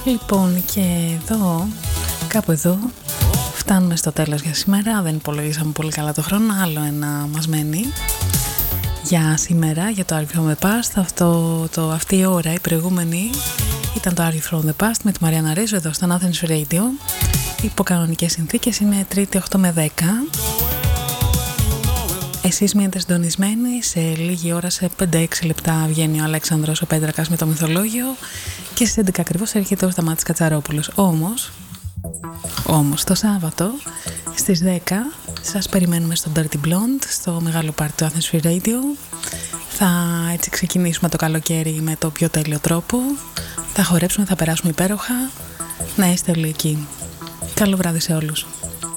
Λοιπόν, και εδώ, κάπου εδώ, φτάνουμε στο τέλος για σήμερα. Δεν υπολογίσαμε πολύ καλά το χρόνο, άλλο ένα μας μένει για σήμερα, για το Are You From The Past. Αυτή η ώρα, η προηγούμενη, ήταν το Are You From The Past με τη Μαριάννα Ρίζου εδώ στο Athens Radio. Υπό κανονικές συνθήκες είναι Τρίτη 8 με 10. Εσείς μείνετε συντονισμένοι, σε λίγη ώρα, σε 5-6 λεπτά βγαίνει ο Αλέξανδρος ο Πέτρακας με το μυθολόγιο και στις 11 ακριβώς έρχεται ο Σταμάτης Κατσαρόπουλος. Όμως το Σάββατο στις 10 σας περιμένουμε στο Dirty Blonde, στο μεγάλο πάρτι του Athens Free Radio. Θα έτσι ξεκινήσουμε το καλοκαίρι με το πιο τέλειο τρόπο. Θα χορέψουμε, θα περάσουμε υπέροχα. Να είστε όλοι εκεί. Καλό βράδυ σε όλους.